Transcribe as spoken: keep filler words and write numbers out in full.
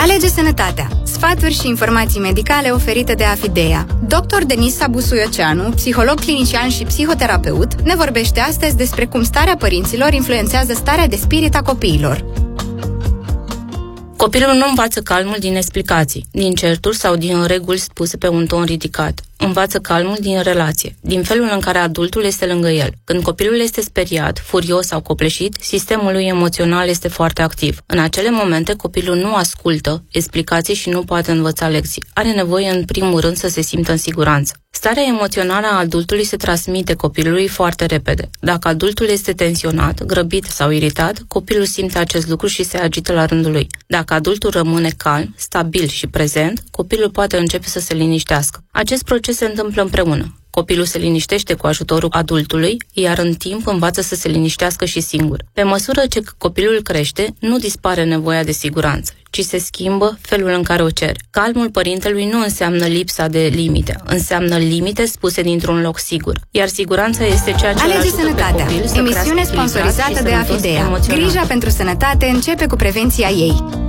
Alege sănătatea. Sfaturi și informații medicale oferite de Afidea. doctor Denisa Busuioceanu, psiholog clinician și psihoterapeut, ne vorbește astăzi despre cum starea părinților influențează starea de spirit a copiilor. Copilul nu învață calmul din explicații, din certuri sau din reguli spuse pe un ton ridicat. Învață calmul din relație, din felul în care adultul este lângă el. Când copilul este speriat, furios sau copleșit, sistemul lui emoțional este foarte activ. În acele momente, copilul nu ascultă explicații și nu poate învăța lecții. Are nevoie, în primul rând, să se simtă în siguranță. Starea emoțională a adultului se transmite copilului foarte repede. Dacă adultul este tensionat, grăbit sau iritat, copilul simte acest lucru și se agită la rândul lui. Dacă adultul rămâne calm, stabil și prezent, copilul poate începe să se liniștească. Acest proces se întâmplă împreună. Copilul se liniștește cu ajutorul adultului, iar în timp învață să se liniștească și singur. Pe măsură ce copilul crește, nu dispare nevoia de siguranță, ci se schimbă felul în care o cere. Calmul părintelui nu înseamnă lipsa de limite, înseamnă limite spuse dintr-un loc sigur. Iar siguranța este ceea ce Alege îl ajută sănătatea. pe copil să Emisiune crească sponsorizată de echilibrat și Afidea. sănătos emoțional. Grija pentru sănătate începe cu prevenția ei.